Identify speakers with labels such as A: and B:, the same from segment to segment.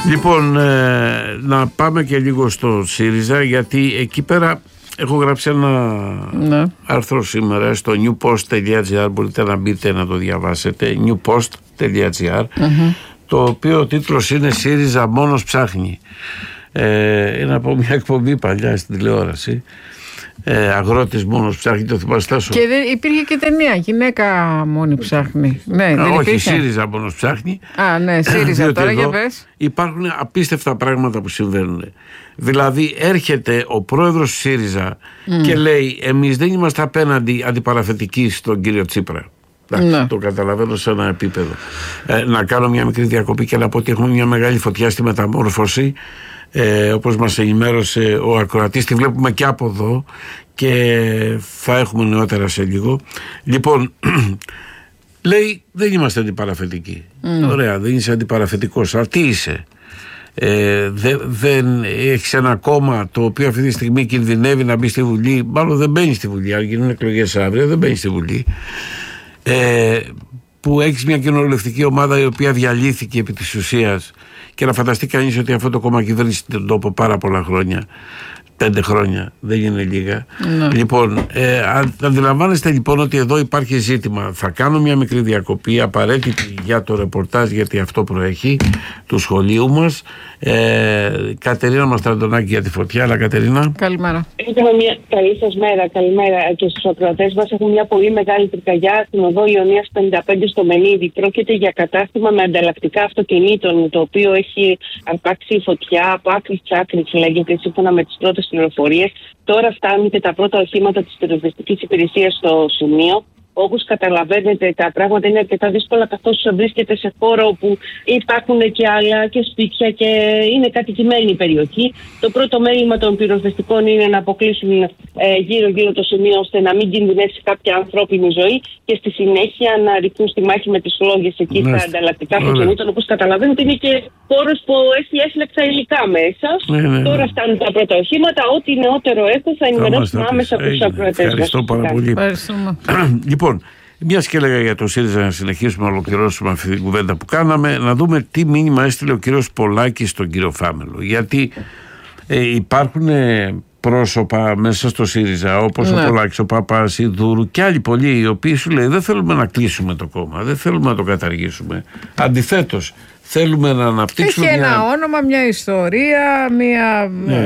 A: Λοιπόν, να πάμε και λίγο στο ΣΥΡΙΖΑ, γιατί εκεί πέρα έχω γράψει ένα άρθρο σήμερα στο newpost.gr, μπορείτε να μπείτε να το διαβάσετε, newpost.gr, το οποίο ο τίτλος είναι «ΣΥΡΙΖΑ μόνος ψάχνει». Είναι από μια εκπομπή παλιά στην τηλεόραση. Αγρότης μόνος ψάχνει, το θυμάστε?
B: Και υπήρχε και ταινία «Γυναίκα μόνη ψάχνει». Ναι, δεν
A: όχι,
B: υπήρχε?
A: ΣΥΡΙΖΑ μόνος ψάχνει.
B: Ναι, ΣΥΡΙΖΑ τώρα, για πες.
A: Υπάρχουν απίστευτα πράγματα που συμβαίνουν. Δηλαδή έρχεται ο πρόεδρος του ΣΥΡΙΖΑ και λέει εμείς δεν είμαστε απέναντι αντιπαραθετικοί στον κύριο Τσίπρα. Το καταλαβαίνω σε ένα επίπεδο. Να κάνω μια μικρή διακοπή και να πω ότι έχουμε μια μεγάλη φωτιά στη Μεταμόρφωση, όπως μας ενημέρωσε ο ακροατής, τη βλέπουμε και από εδώ και θα έχουμε νεότερα σε λίγο. Λοιπόν, λέει δεν είμαστε αντιπαραθετικοί. Ωραία, δεν είσαι αντιπαραθετικός, αλλά τι είσαι? Δεν έχεις ένα κόμμα το οποίο αυτή τη στιγμή κινδυνεύει να μπει στη Βουλή, μάλλον δεν μπαίνει στη Βουλή, αν γίνουν εκλογές αύριο δεν μπαίνει στη Βουλή, που έχεις μια κοινοβουλευτική ομάδα η οποία διαλύθηκε επί της ουσίας, και να φανταστεί κανείς ότι αυτό το κόμμα κυβέρνησε τον τόπο πάρα πολλά χρόνια, 5 χρόνια, δεν είναι λίγα. Λοιπόν, αντιλαμβάνεστε λοιπόν ότι εδώ υπάρχει ζήτημα. Θα κάνω μια μικρή διακοπή απαραίτητη για το ρεπορτάζ, γιατί αυτό προέχει του σχολείου μας. Κατερίνα Μαστραντονάκη για τη φωτιά. Αλλά Κατερίνα,
C: καλημέρα. Έχουμε μια καλή σας μέρα. Καλημέρα και στους ακροατές μας. Έχουμε μια πολύ μεγάλη πυρκαγιά στην οδό Ιωνίας 55 στο Μενίδη. Πρόκειται για κατάστημα με ανταλλακτικά αυτοκινήτων, το οποίο έχει αρπάξει φωτιά από άκρη της άκρης, λέγεται, σύμφωνα με τις πρώτες πληροφορίες. Τώρα φτάνουν και τα πρώτα οχήματα της πυροσβεστικής υπηρεσίας στο σημείο. Όπως καταλαβαίνετε, τα πράγματα είναι αρκετά δύσκολα, καθώς βρίσκεται σε χώρο όπου υπάρχουν και άλλα και σπίτια και είναι κατοικημένη η περιοχή. Το πρώτο μέλημα των πυροσβεστικών είναι να αποκλείσουν γύρω-γύρω το σημείο, ώστε να μην κινδυνεύσει κάποια ανθρώπινη ζωή, και στη συνέχεια να ριχθούν στη μάχη με τις φλόγες εκεί τα ανταλλακτικά αυτοκινήτων. Όπως καταλαβαίνετε, είναι και χώρος που έχει έφλεξα υλικά μέσα. Τώρα φτάνουν τα πρώτα οχήματα. Ό,τι νεότερο έχω θα ενημερώσουμε άμεσα από τους ακροατές.
A: Ευχαριστώ πάρα πολύ. Λοιπόν, μιας και έλεγα για το ΣΥΡΙΖΑ, να συνεχίσουμε να ολοκληρώσουμε αυτή την κουβέντα που κάναμε, να δούμε τι μήνυμα έστειλε ο κύριος Πολάκης στον κύριο Φάμελο. Γιατί υπάρχουν πρόσωπα μέσα στο ΣΥΡΙΖΑ, όπως ο Πολάκης, ο Παπάς, η Δούρου και άλλοι πολλοί, οι οποίοι σου λέει δεν θέλουμε να κλείσουμε το κόμμα, δεν θέλουμε να το καταργήσουμε. Αντιθέτως, θέλουμε να αναπτύξουμε.
B: Έχει ένα όνομα, μια ιστορία, μια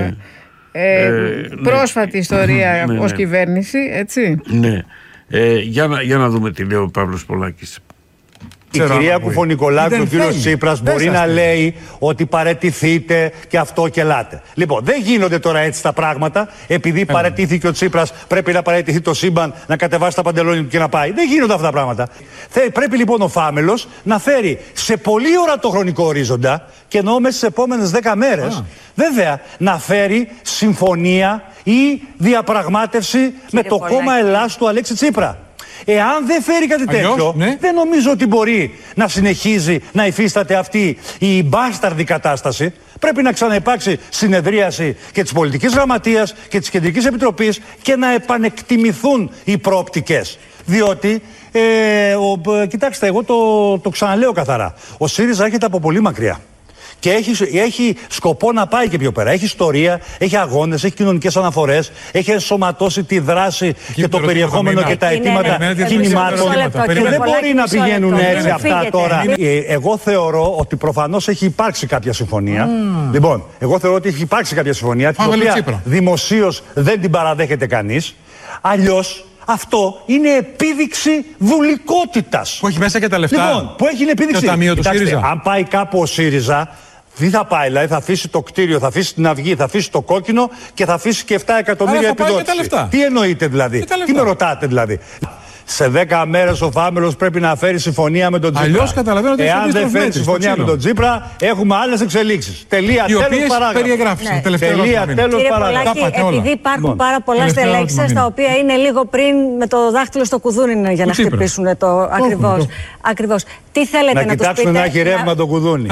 B: πρόσφατη ιστορία ως κυβέρνηση, έτσι.
A: Ναι. Για να δούμε τι λέει ο Παύλος Πολάκης.
D: Η κυρία Κουφονικολάκη και ο κύριος Τσίπρας μπορεί να λέει ότι παραιτηθείτε και αυτό και ελάτε. Λοιπόν, δεν γίνονται τώρα έτσι τα πράγματα. Επειδή παραιτήθηκε ο Τσίπρας, πρέπει να παραιτηθεί το σύμπαν, να κατεβάσει τα παντελόνια του και να πάει. Δεν γίνονται αυτά τα πράγματα. Πρέπει λοιπόν ο Φάμελος να φέρει σε πολύ ορατό χρονικό ορίζοντα, και εννοώ μέσα στις επόμενες 10 μέρες, βέβαια, να φέρει συμφωνία ή διαπραγμάτευση με το κόμμα Ελλάς του Αλέξη Τσίπρα. Εάν δεν φέρει κάτι τέτοιο, δεν νομίζω ότι μπορεί να συνεχίζει να υφίσταται αυτή η μπάσταρδη κατάσταση. Πρέπει να ξαναυπάρξει συνεδρίαση και της Πολιτικής Γραμματείας και της Κεντρικής Επιτροπής και να επανεκτιμηθούν οι προοπτικές. Διότι, κοιτάξτε, εγώ το ξαναλέω καθαρά. Ο ΣΥΡΙΖΑ έρχεται από πολύ μακριά. Και έχει σκοπό να πάει και πιο πέρα. Έχει ιστορία, έχει αγώνες, έχει κοινωνικές αναφορές, έχει ενσωματώσει τη δράση και το περιεχόμενο και τα αιτήματα κινημάτων. Και δεν μπορεί να πηγαίνουν έτσι αυτά τώρα. Εγώ θεωρώ ότι προφανώς έχει υπάρξει κάποια συμφωνία. Λοιπόν, εγώ θεωρώ ότι έχει υπάρξει κάποια συμφωνία, την οποία δημοσίως δεν την παραδέχεται κανείς. Αλλιώς, αυτό είναι επίδειξη βουλικότητας.
E: Που έχει μέσα και τα λεφτά.
D: Λοιπόν, που έχει επίδειξη.
E: Το ταμείο του ΣΥΡΙΖΑ.
D: Αν πάει κάπου ο ΣΥΡΙΖΑ, τι θα πάει? Δηλαδή θα αφήσει το κτίριο, θα αφήσει την Αυγή, θα αφήσει το Κόκκινο και θα αφήσει και 7 εκατομμύρια επιδότηση. Τι εννοείτε δηλαδή? Τι με ρωτάτε δηλαδή? Σε 10 μέρες ο Φάμελος πρέπει να φέρει συμφωνία με τον Τσίπρα.
E: Αλλιώς καταλαβαίνω ότι
D: εάν δεν φέρει συμφωνία με τον Τσίπρα, έχουμε άλλες εξελίξεις. Τελεία, τέλος, παράγραφο.
E: Περιεγράφησαν.
D: Τελεία, τέλος, παράγραφο.
F: Επειδή υπάρχουν πάρα πολλά στελέχη σας, τα οποία είναι λίγο πριν με το δάχτυλο στο κουδούνι για να χτυπήσουν το ακριβώς. Τι θέλετε να τους πείτε?
D: Να κοιτάξουν να έχει ρεύμα το κουδούνι.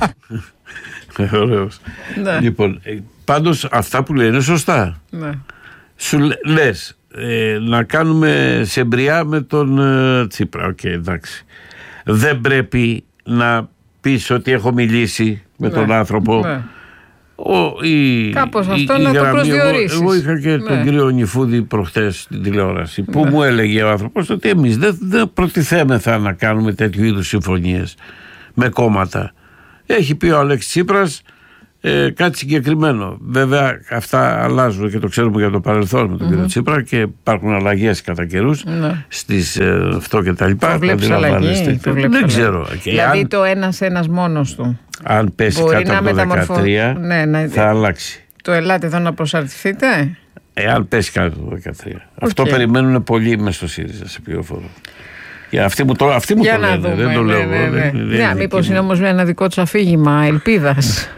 A: Ωραίος. Λοιπόν, πάντως αυτά που λένε είναι σωστά. Σου λες να κάνουμε σεμπριά με τον Τσίπρα. Οκ, εντάξει. Δεν πρέπει να πεις ότι έχω μιλήσει με τον άνθρωπο.
B: Ναι. Κάπως αυτό να το προσδιορίσεις.
A: Εγώ είχα και τον κύριο Νιφούδη προχτές στην τηλεόραση που μου έλεγε ο άνθρωπος ότι εμείς δεν προτιθέμεθα να κάνουμε τέτοιου είδους συμφωνίες με κόμματα. Έχει πει ο Αλέξης Τσίπρας κάτι συγκεκριμένο. Βέβαια αυτά αλλάζουν και το ξέρουμε για το παρελθόν με τον κύριο Τσίπρα και υπάρχουν αλλαγές κατά καιρούς στις αυτό και τα λοιπά.
B: Βλέπεις αλλαγή.
A: Δεν ξέρω.
B: Δηλαδή το ένας μόνος του.
A: Αν πέσει κάτω από το 13 θα αλλάξει.
B: Το ελάτε εδώ να προσαρτηθείτε.
A: Εάν πέσει κάτω από το 13. Αυτό περιμένουν πολλοί μες στο ΣΥΡΙΖΑ, σε πληροφορώ. Αυτοί μου το λένε, δεν το λέω.
B: Ναι, μήπως είναι όμως ένα δικό τους αφήγημα ελπίδας.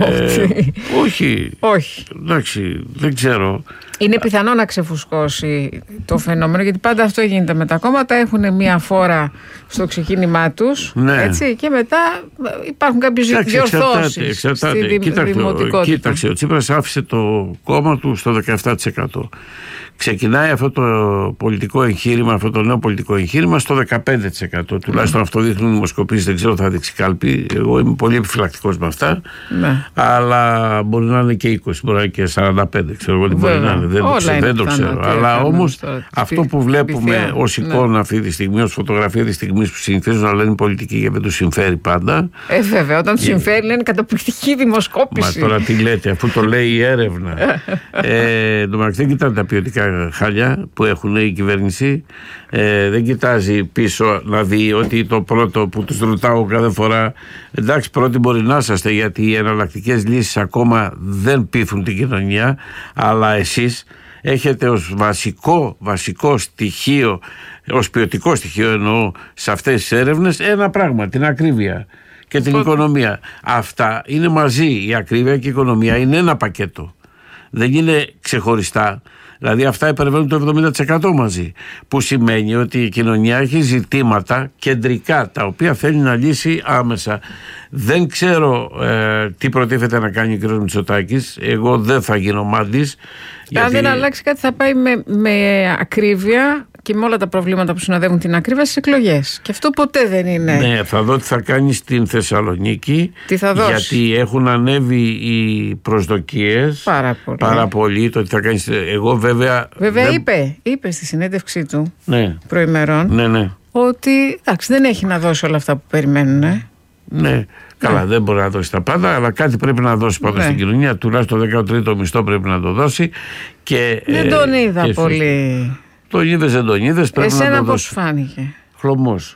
A: Όχι. Εντάξει, δεν ξέρω.
B: Είναι πιθανό να ξεφουσκώσει το φαινόμενο, γιατί πάντα αυτό γίνεται με τα κόμματα. Έχουν μία φόρα στο ξεκίνημά τους, έτσι, και μετά υπάρχουν κάποιες διορθώσεις στη δημοτικότητα.
A: Κοίταξε, ο Τσίπρας άφησε το κόμμα του στο 17%. Ξεκινάει αυτό το πολιτικό εγχείρημα, αυτό το νέο πολιτικό εγχείρημα στο 15%. Τουλάχιστον αυτό δείχνουν οι δημοσκοπήσεις, δεν ξέρω, θα δείξει κάλπη. Εγώ είμαι πολύ επιφυλακτικός με αυτά. Αλλά μπορεί να είναι και 20, μπορεί να είναι και 45, ξέρω εγώ τι μπορεί να είναι. Δεν το ξέρω. Αλλά όμως αυτό που βλέπουμε ως εικόνα αυτή τη στιγμή, ως φωτογραφία τη στιγμή που συνηθίζουν να λένε πολιτική γιατί δεν τους συμφέρει πάντα.
B: Βέβαια, όταν τους συμφέρει λένε καταπληκτική δημοσκόπηση.
A: Μα τώρα τι λέτε, αφού το λέει η έρευνα. Δεν κοιτάνε τα ποιοτικά χάλια που έχουν η κυβέρνηση. Δεν κοιτάζει πίσω να δει ότι το πρώτο που τους ρωτάω κάθε φορά, εντάξει, πρώτοι μπορεί να είσαστε γιατί οι εναλλακτικές λύσεις ακόμα δεν πείθουν την κοινωνία, αλλά εσείς έχετε ως βασικό στοιχείο, ως ποιοτικό στοιχείο εννοώ, σε αυτές τις έρευνες ένα πράγμα, την ακρίβεια και την οικονομία. Αυτά είναι μαζί, η ακρίβεια και η οικονομία είναι ένα πακέτο, δεν είναι ξεχωριστά. Δηλαδή αυτά υπερβαίνουν το 70% μαζί, που σημαίνει ότι η κοινωνία έχει ζητήματα κεντρικά τα οποία θέλει να λύσει άμεσα. Δεν ξέρω τι προτίθεται να κάνει ο κ. Μητσοτάκης. Εγώ δεν θα γίνω μάντης.
B: Αν δεν αλλάξει κάτι θα πάει με ακρίβεια και με όλα τα προβλήματα που συνοδεύουν την ακρίβεια στις εκλογές. Και αυτό ποτέ δεν είναι.
A: Ναι, θα δω τι θα κάνει στην Θεσσαλονίκη.
B: Τι θα δώσει.
A: Γιατί έχουν ανέβει οι προσδοκίες πάρα πολύ. Το τι θα κάνει. Εγώ βέβαια
B: είπε στη συνέντευξή του προημερών ότι εντάξει, δεν έχει να δώσει όλα αυτά που περιμένουν.
A: Ναι. Καλά, δεν μπορεί να δώσει τα πάντα, αλλά κάτι πρέπει να δώσει πάντα στην κοινωνία. Τουλάχιστον το 13ο μισθό πρέπει να το δώσει. Και,
B: δεν τον είδα πολύ.
A: Τον είδες, δεν τον είδες, πρέπει να το δώσει.
B: Εσένα πώς φάνηκε?
A: Χλωμός.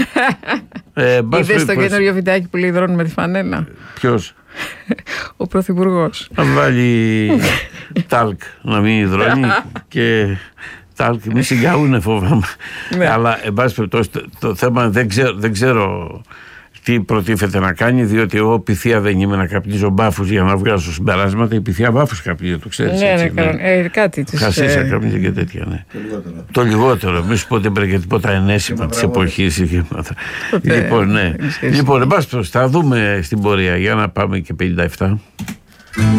B: Είδες το καινούριο βιντεάκι που λέει δρώνει με τη φανέλα?
A: Ποιος?
B: Ο Πρωθυπουργός.
A: Να βάλει τάλκ να μην υδρώνει και τάλκ μη συγκαούνε, φοβάμαι. Αλλά εν πάση περιπτώσει το θέμα δεν ξέρω τι προτίθεται να κάνει, διότι εγώ πυθία δεν είμαι να καπνίζω μπάφους για να βγάζω συμπεράσματα. Η πυθία μπάφους καπνίζει, το ξέρεις.
B: Κάτι της.
A: Χασίσα καπνίζει και τέτοια, ναι. Το λιγότερο. Μη σου πω ότι έπρεπε και τίποτα ενέσιμα της εποχής. Λοιπόν, ναι. Λοιπόν, εν πάση περιπτώσει, θα δούμε στην πορεία. Για να πάμε και 57.